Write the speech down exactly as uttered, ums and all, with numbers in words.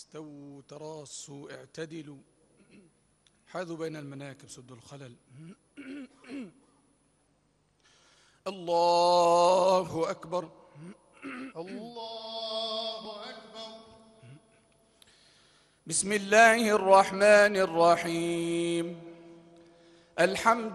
استووا تراصوا اعتدلوا حاذوا بين المناكب سدوا الخلل. الله أكبر. الله أكبر. بسم الله الرحمن الرحيم. الحمد